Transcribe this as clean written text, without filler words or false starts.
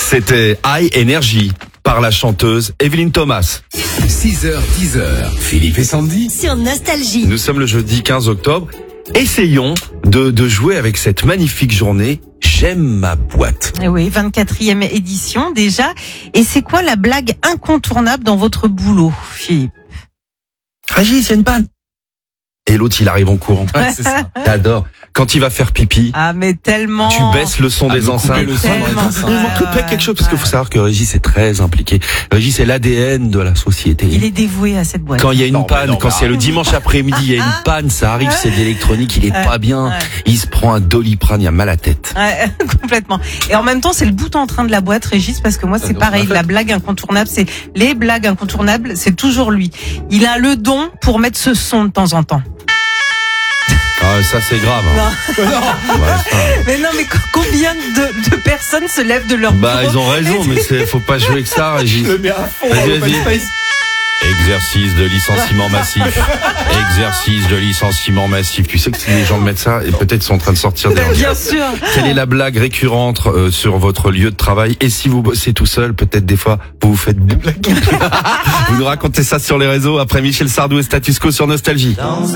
C'était High Energy par la chanteuse Evelyne Thomas. 6h-10h, Philippe et Sandy. Sur Nostalgie. Nous sommes le jeudi 15 octobre. Essayons de jouer avec cette magnifique journée. J'aime ma boîte. Eh oui, 24e édition déjà. Et c'est quoi la blague incontournable dans votre boulot, Philippe? Régis, il y a une panne. Et l'autre, il arrive en courant. Ouais, c'est ça. J'adore. Quand il va faire pipi, Ah, mais tellement. tu baisses le son des enceintes. le son Tellement. des enceintes. Il manque peut-être quelque chose, parce qu'il faut savoir que Régis est très impliqué. Régis est l'ADN de la société. Il est dévoué à cette boîte. Quand il y a une Non, mais panne, non, quand mais c'est le dimanche après-midi, il y a une panne, ça arrive, c'est d'électronique, il est pas bien. Ouais. Il se prend un Doliprane, il a mal à la tête. Ouais, complètement. Et en même temps, c'est le bout en train de la boîte, Régis, parce que moi, c'est donc, pareil. en fait- La blague incontournable, c'est les blagues incontournables, c'est toujours lui. Il a le don pour mettre ce son de temps en temps. Ah, ça c'est grave. Hein. Ouais, ça. Mais non, mais combien de personnes se lèvent de leur Bah, bureau ils ont raison, mais faut pas jouer que ça, Régis. Je le mets à fond. Vas-y, open vas-y. space. Exercice de licenciement massif. Exercice de licenciement massif. Tu sais que si les gens mettent ça, et peut-être sont en train de sortir des Bien sûr. Quelle est la blague récurrente sur votre lieu de travail? Et si vous bossez tout seul, peut-être des fois, vous faites des blagues. Vous nous racontez ça sur les réseaux après Michel Sardou et Status Quo sur Nostalgie. Dans